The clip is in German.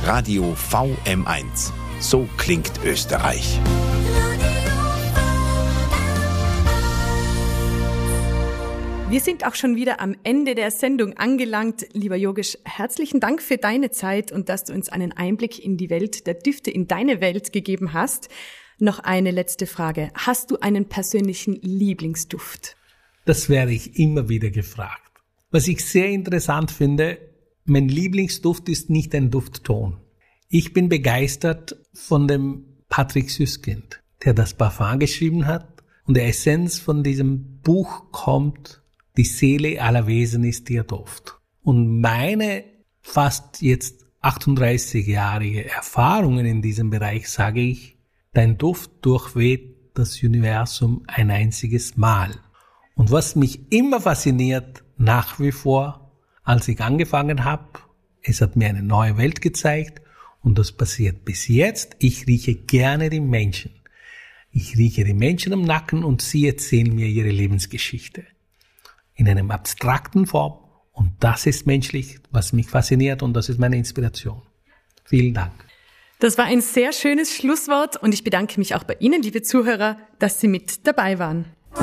Radio VM1. So klingt Österreich. Wir sind auch schon wieder am Ende der Sendung angelangt. Lieber Yogesh, herzlichen Dank für deine Zeit und dass du uns einen Einblick in die Welt der Düfte, in deine Welt gegeben hast. Noch eine letzte Frage. Hast du einen persönlichen Lieblingsduft? Das werde ich immer wieder gefragt. Was ich sehr interessant finde, mein Lieblingsduft ist nicht ein Duftton. Ich bin begeistert von dem Patrick Süskind, der das Parfum geschrieben hat. Und die Essenz von diesem Buch kommt: Die Seele aller Wesen ist ihr Duft. Und meine fast jetzt 38-jährige Erfahrungen in diesem Bereich sage ich, dein Duft durchweht das Universum ein einziges Mal. Und was mich immer fasziniert, nach wie vor, als ich angefangen habe, es hat mir eine neue Welt gezeigt und das passiert bis jetzt. Ich rieche gerne die Menschen. Ich rieche die Menschen am Nacken und sie erzählen mir ihre Lebensgeschichte. In einem abstrakten Form. Und das ist menschlich, was mich fasziniert und das ist meine Inspiration. Vielen Dank. Das war ein sehr schönes Schlusswort und ich bedanke mich auch bei Ihnen, liebe Zuhörer, dass Sie mit dabei waren.